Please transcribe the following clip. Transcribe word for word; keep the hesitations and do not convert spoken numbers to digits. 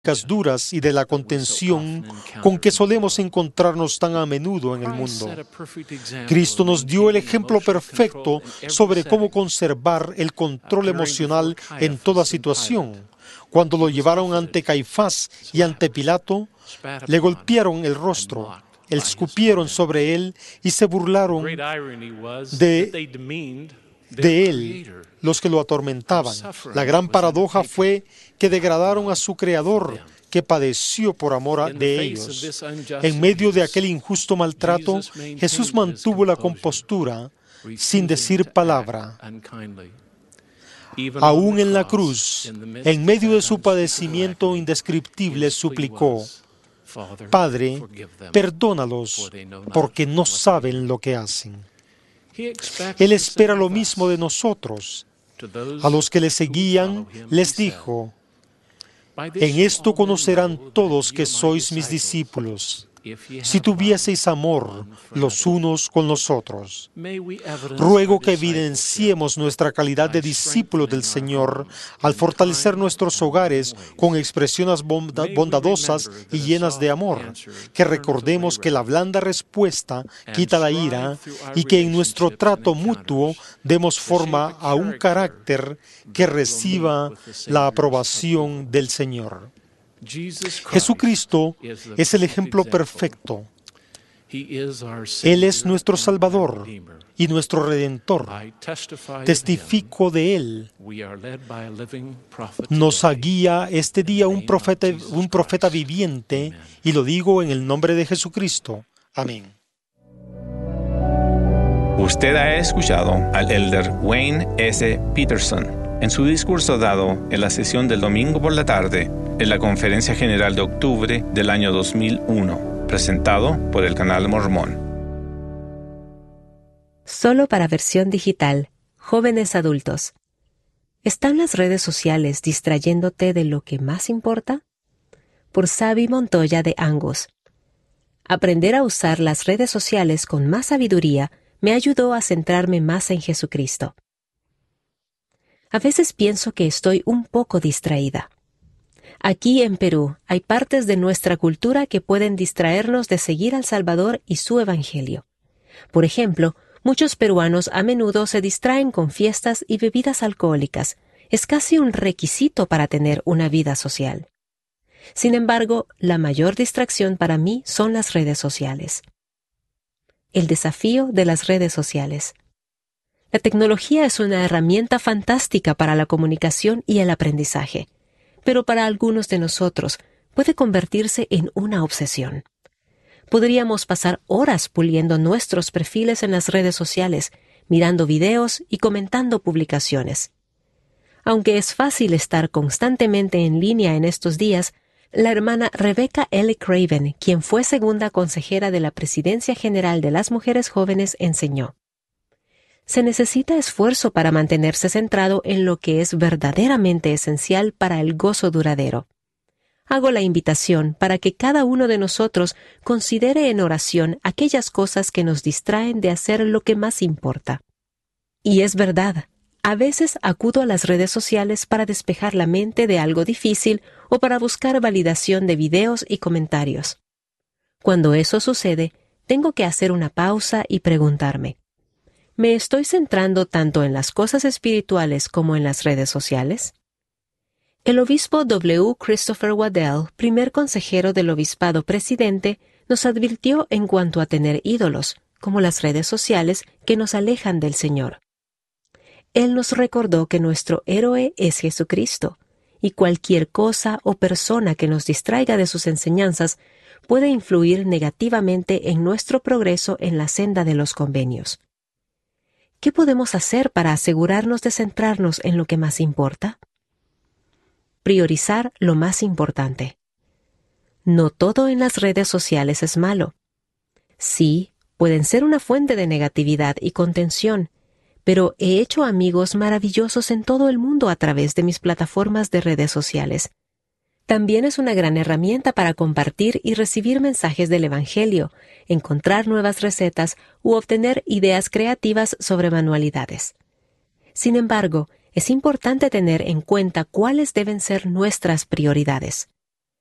duras y de la contención con que solemos encontrarnos tan a menudo en el mundo. Cristo nos dio el ejemplo perfecto sobre cómo conservar el control emocional en toda situación. Cuando lo llevaron ante Caifás y ante Pilato, le golpearon el rostro, escupieron sobre él y se burlaron de, de él, los que lo atormentaban. La gran paradoja fue que degradaron a su Creador, que padeció por amor de ellos. En medio de aquel injusto maltrato, Jesús mantuvo la compostura sin decir palabra. Aún en la cruz, en medio de su padecimiento indescriptible, suplicó: Padre, perdónalos, porque no saben lo que hacen. Él espera lo mismo de nosotros. A los que le seguían, les dijo: En esto conocerán todos que sois mis discípulos, si tuvieseis amor los unos con los otros. Ruego que evidenciemos nuestra calidad de discípulos del Señor al fortalecer nuestros hogares con expresiones bondadosas y llenas de amor, que recordemos que la blanda respuesta quita la ira y que en nuestro trato mutuo demos forma a un carácter que reciba la aprobación del Señor. Jesucristo es el ejemplo perfecto. Él es nuestro Salvador y nuestro Redentor. Testifico de Él. Nos guía este día un profeta, un profeta viviente, y lo digo en el nombre de Jesucristo. Amén. Usted ha escuchado al elder Wayne S. Peterson en su discurso dado en la sesión del domingo por la tarde en la Conferencia General de Octubre del año dos mil uno, presentado por el Canal Mormón. Solo para versión digital, jóvenes adultos. ¿Están las redes sociales distrayéndote de lo que más importa? Por Xavi Montoya de Angus. Aprender a usar las redes sociales con más sabiduría me ayudó a centrarme más en Jesucristo. A veces pienso que estoy un poco distraída. Aquí en Perú hay partes de nuestra cultura que pueden distraernos de seguir al Salvador y su Evangelio. Por ejemplo, muchos peruanos a menudo se distraen con fiestas y bebidas alcohólicas. Es casi un requisito para tener una vida social. Sin embargo, la mayor distracción para mí son las redes sociales. El desafío de las redes sociales. La tecnología es una herramienta fantástica para la comunicación y el aprendizaje, pero para algunos de nosotros puede convertirse en una obsesión. Podríamos pasar horas puliendo nuestros perfiles en las redes sociales, mirando videos y comentando publicaciones. Aunque es fácil estar constantemente en línea en estos días, la hermana Rebecca L. Craven, quien fue segunda consejera de la Presidencia General de las Mujeres Jóvenes, enseñó: se necesita esfuerzo para mantenerse centrado en lo que es verdaderamente esencial para el gozo duradero. Hago la invitación para que cada uno de nosotros considere en oración aquellas cosas que nos distraen de hacer lo que más importa. Y es verdad, a veces acudo a las redes sociales para despejar la mente de algo difícil o para buscar validación de videos y comentarios. Cuando eso sucede, tengo que hacer una pausa y preguntarme: ¿me estoy centrando tanto en las cosas espirituales como en las redes sociales? El obispo W. Christopher Waddell, primer consejero del obispado presidente, nos advirtió en cuanto a tener ídolos, como las redes sociales, que nos alejan del Señor. Él nos recordó que nuestro héroe es Jesucristo, y cualquier cosa o persona que nos distraiga de sus enseñanzas puede influir negativamente en nuestro progreso en la senda de los convenios. ¿Qué podemos hacer para asegurarnos de centrarnos en lo que más importa? Priorizar lo más importante. No todo en las redes sociales es malo. Sí, pueden ser una fuente de negatividad y contención, pero he hecho amigos maravillosos en todo el mundo a través de mis plataformas de redes sociales. También es una gran herramienta para compartir y recibir mensajes del Evangelio, encontrar nuevas recetas u obtener ideas creativas sobre manualidades. Sin embargo, es importante tener en cuenta cuáles deben ser nuestras prioridades.